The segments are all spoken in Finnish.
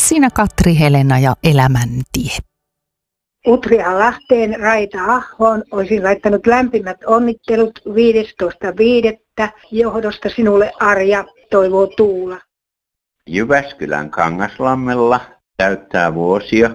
siinä Katri, Helena ja Elämäntie. Utriaan Lahteen Raita Ahoon olisin laittanut lämpimät onnittelut 15.5. johdosta sinulle Arja, toivoo Tuula. Jyväskylän Kangaslammella täyttää vuosia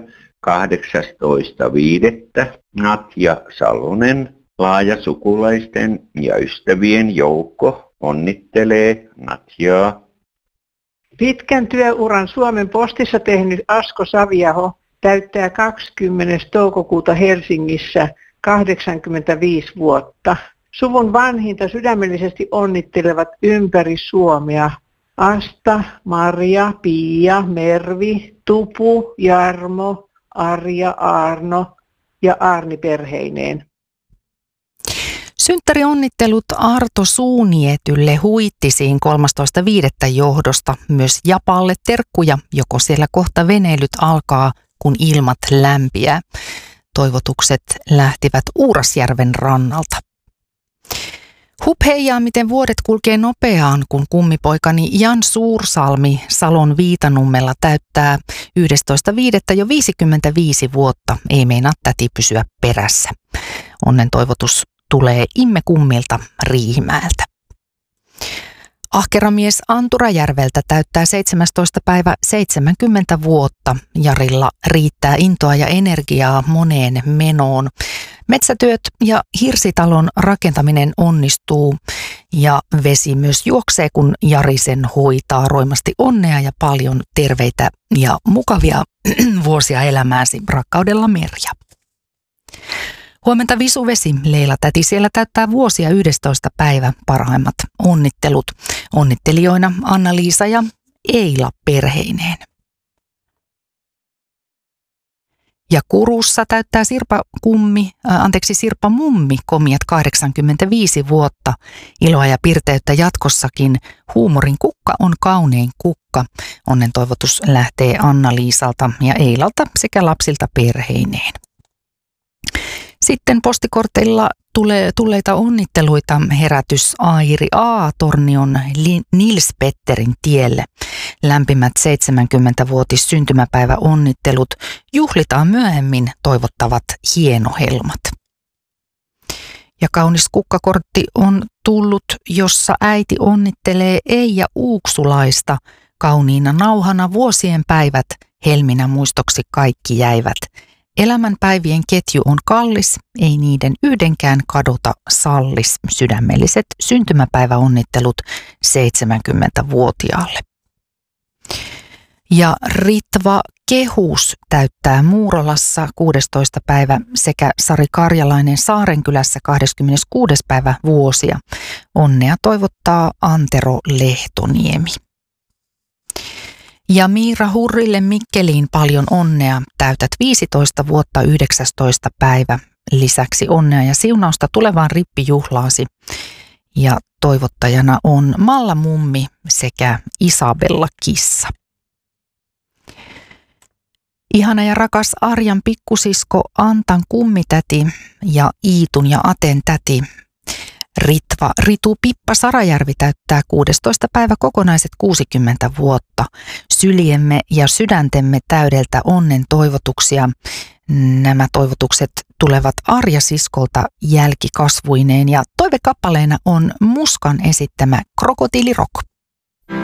18.5. Natja Salonen, laaja sukulaisten ja ystävien joukko onnittelee Natjaa. Pitkän työuran Suomen Postissa tehnyt Asko Saviaho täyttää 20. toukokuuta Helsingissä 85 vuotta. Suvun vanhinta sydämellisesti onnittelevat ympäri Suomea Asta, Maria, Pia, Mervi, Tupu, Jarmo, Arja, Arno ja Arni perheineen. Synttärionnittelut Arto Suunietylle Huittisiin 13.5. johdosta. Myös Japalle terkkuja, joko siellä kohta veneilyt alkaa, kun ilmat lämpiää. Toivotukset lähtivät Uurasjärven rannalta. Hup heijaa, miten vuodet kulkee nopeaan, kun kummipoikani Jan Suursalmi Salon Viitanummella täyttää 11.5. jo 55 vuotta. Ei meinaa täti pysyä perässä. Onnen toivotus tulee Imme Kummilta Riihimäeltä. Ahkeramies Anturajärveltä täyttää 17. päivä 70 vuotta. Jarilla riittää intoa ja energiaa moneen menoon. Metsätyöt ja hirsitalon rakentaminen onnistuu ja vesi myös juoksee, kun Jari sen hoitaa. Roimasti onnea ja paljon terveitä ja mukavia vuosia elämääsi. Rakkaudella Merja. Huomenta Visuvesi, Leila täti siellä täyttää vuosia 11. päivä. Parhaimmat onnittelut. Onnittelijoina Anna-Liisa ja Eila perheineen. Ja Kurussa täyttää Sirpa Mummi komiat 85 vuotta. Iloa ja pirteyttä jatkossakin. Huumorin kukka on kaunein kukka. Onnen toivotus lähtee Anna-Liisalta ja Eilalta sekä lapsilta perheineen. Sitten postikorteilla tulleita onnitteluita herätys Airi A. Tornion Nils Petterin tielle. Lämpimät 70-vuotis syntymäpäivä onnittelut juhlitaan myöhemmin, toivottavat hienohelmat. Ja kaunis kukkakortti on tullut, jossa äiti onnittelee Eija Uuksulaista. Kauniina nauhana vuosien päivät, helminä muistoksi kaikki jäivät. Elämänpäivien ketju on kallis, ei niiden yhdenkään kadota sallis. Sydämelliset syntymäpäiväonnittelut 70-vuotiaalle. Ja Ritva Kehus täyttää Muurolassa 16. päivä sekä Sari Karjalainen Saarenkylässä 26. päivä vuosia. Onnea toivottaa Antero Lehtoniemi. Ja Miira Hurrille Mikkeliin paljon onnea. Täytät 15 vuotta 19. päivä. Lisäksi onnea ja siunausta tulevaan rippijuhlaasi. Ja toivottajana on Malla Mummi sekä Isabella Kissa. Ihana ja rakas Arjan pikkusisko Antan kummitäti ja Iitun ja Aten täti. Ritu Pippa Sarajärvi täyttää 16. päivä kokonaiset 60 vuotta. Syliemme ja sydäntemme täydeltä onnen toivotuksia. Nämä toivotukset tulevat Arja siskolta jälkikasvuineen ja toivekappaleena on Muskan esittämä Krokotiili Rock.